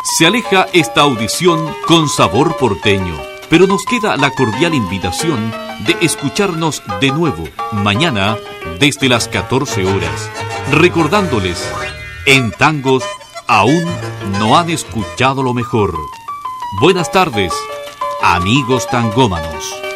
Se aleja esta audición con sabor porteño, pero nos queda la cordial invitación de escucharnos de nuevo mañana desde las 14 horas, recordándoles, en tangos aún no han escuchado lo mejor. Buenas tardes, amigos tangómanos.